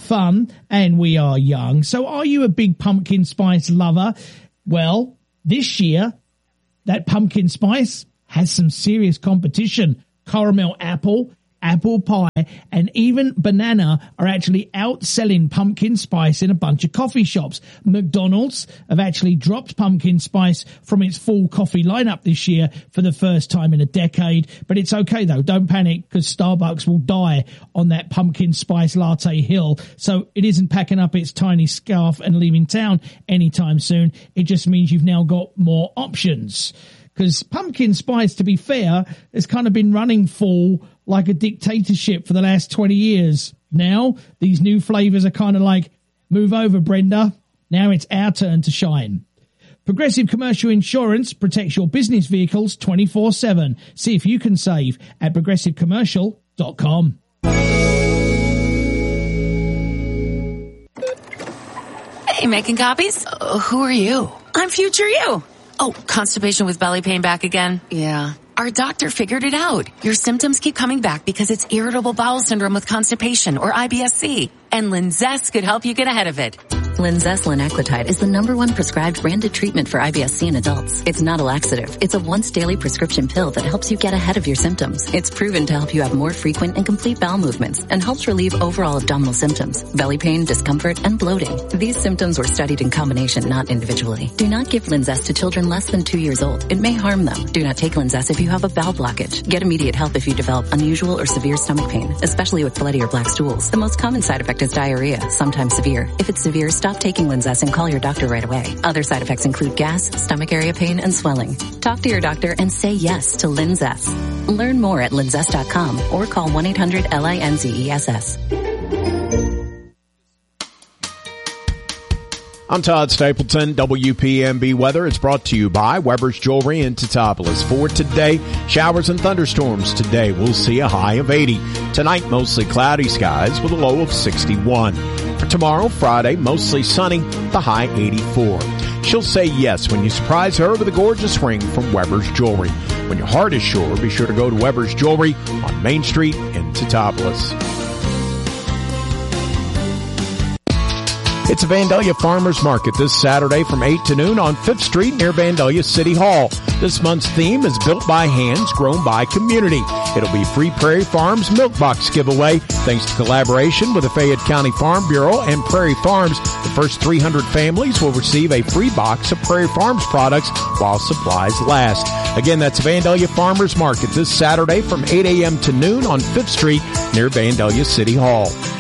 fun and we are young. So are you a big pumpkin spice lover? Well, this year, that pumpkin spice has some serious competition. Caramel apple pie, and even banana are actually outselling pumpkin spice in a bunch of coffee shops. McDonald's have actually dropped pumpkin spice from its full coffee lineup this year for the first time in a decade. But it's okay though. Don't panic, because Starbucks will die on that pumpkin spice latte hill. So it isn't packing up its tiny scarf and leaving town anytime soon. It just means you've now got more options. Because pumpkin spice, to be fair, has kind of been running full like a dictatorship for the last 20 years. Now, these new flavors are kind of like, move over, Brenda. Now it's our turn to shine. Progressive Commercial Insurance protects your business vehicles 24/7. See if you can save at progressivecommercial.com. Hey, making copies? Who are you? I'm future you. Oh, constipation with belly pain back again? Yeah. Our doctor figured it out. Your symptoms keep coming back because it's irritable bowel syndrome with constipation, or IBS-C. And Linzess could help you get ahead of it. Linzess linaclotide is the #1 prescribed branded treatment for IBS-C in adults. It's not a laxative. It's a once-daily prescription pill that helps you get ahead of your symptoms. It's proven to help you have more frequent and complete bowel movements and helps relieve overall abdominal symptoms, belly pain, discomfort, and bloating. These symptoms were studied in combination, not individually. Do not give Linzess to children less than 2 years old. It may harm them. Do not take Linzess if you have a bowel blockage. Get immediate help if you develop unusual or severe stomach pain, especially with bloody or black stools. The most common side effect is diarrhea, sometimes severe. If it's severe, stop taking Linzess and call your doctor right away. Other side effects include gas, stomach area pain, and swelling. Talk to your doctor and say yes to Linzess. Learn more at linzess.com or call 1-800-LINZESS. I'm Todd Stapleton. WPMB weather is brought to you by Weber's Jewelry in Teutopolis. For today, showers and thunderstorms today. We'll see a high of 80. Tonight, mostly cloudy skies with a low of 61. For tomorrow, Friday, mostly sunny, the high 84. She'll say yes when you surprise her with a gorgeous ring from Weber's Jewelry. When your heart is sure, be sure to go to Weber's Jewelry on Main Street in Teutopolis. It's a Vandalia Farmers Market this Saturday from 8 to noon on 5th Street near Vandalia City Hall. This month's theme is Built by Hands, Grown by Community. It'll be free Prairie Farms Milk Box giveaway thanks to collaboration with the Fayette County Farm Bureau and Prairie Farms. The first 300 families will receive a free box of Prairie Farms products while supplies last. Again, that's Vandalia Farmers Market this Saturday from 8 a.m. to noon on 5th Street near Vandalia City Hall.